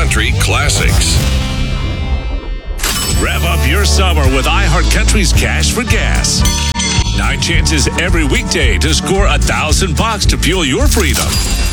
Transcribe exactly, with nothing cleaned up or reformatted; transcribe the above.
iHeartCountry classics. Rev up your summer with iHeartCountry's Cash for Gas. Nine chances every weekday to score a thousand bucks to fuel your freedom.